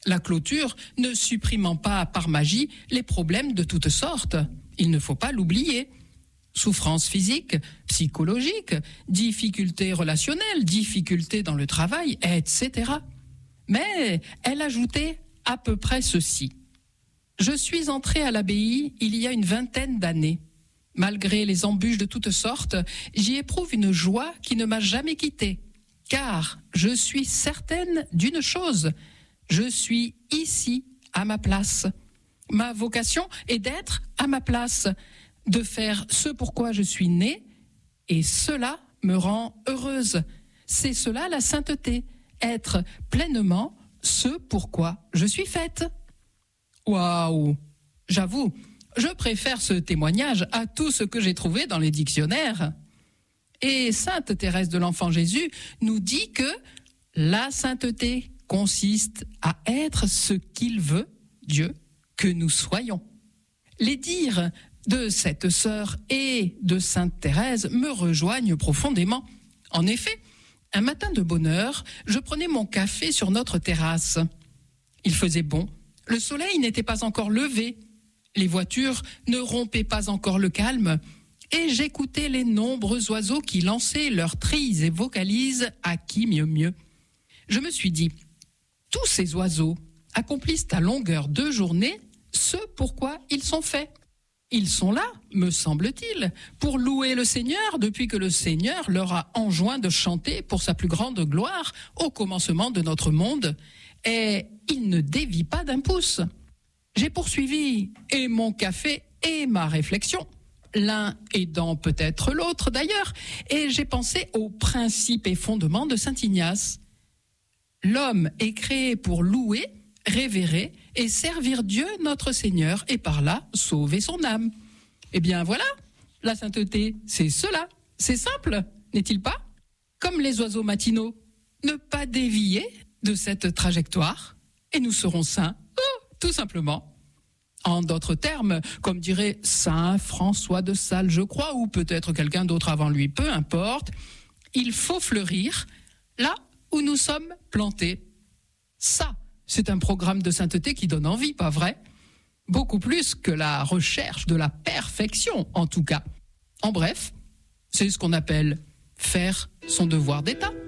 La clôture ne supprimant pas par magie les problèmes de toutes sortes. Il ne faut pas l'oublier. Souffrances physiques, psychologiques, difficultés relationnelles, difficultés dans le travail, etc. Mais elle ajoutait à peu près ceci. Je suis entrée à l'abbaye il y a une 20aine d'années. Malgré les embûches de toutes sortes, j'y éprouve une joie qui ne m'a jamais quittée. Car je suis certaine d'une chose, je suis ici à ma place. Ma vocation est d'être à ma place, de faire ce pourquoi je suis née, et cela me rend heureuse. C'est cela la sainteté, être pleinement ce pourquoi je suis faite. Waouh! J'avoue, je préfère ce témoignage à tout ce que j'ai trouvé dans les dictionnaires. Et sainte Thérèse de l'Enfant Jésus nous dit que la sainteté consiste à être ce qu'il veut, Dieu, que nous soyons. Les dires de cette sœur et de sainte Thérèse me rejoignent profondément. En effet, un matin de bonne heure, je prenais mon café sur notre terrasse. Il faisait bon, le soleil n'était pas encore levé, les voitures ne rompaient pas encore le calme, et j'écoutais les nombreux oiseaux qui lançaient leurs trilles et vocalises à qui mieux. Je me suis dit, tous ces oiseaux accomplissent à longueur de journée ce pourquoi ils sont faits. Ils sont là, me semble-t-il, pour louer le Seigneur depuis que le Seigneur leur a enjoint de chanter pour sa plus grande gloire au commencement de notre monde, et ils ne dévient pas d'un pouce. J'ai poursuivi et mon café et ma réflexion, l'un aidant peut-être l'autre d'ailleurs, et j'ai pensé aux principes et fondements de saint Ignace. L'homme est créé pour louer, révérer et servir Dieu notre Seigneur et par là sauver son âme. Eh bien voilà, la sainteté, c'est cela. C'est simple, n'est-il pas? Comme les oiseaux matinaux, ne pas dévier de cette trajectoire et nous serons saints, tout simplement. En d'autres termes, comme dirait saint François de Sales, je crois, ou peut-être quelqu'un d'autre avant lui, peu importe, il faut fleurir là où nous sommes plantés. Ça, c'est un programme de sainteté qui donne envie, pas vrai? Beaucoup plus que la recherche de la perfection, en tout cas. En bref, c'est ce qu'on appelle faire son devoir d'État.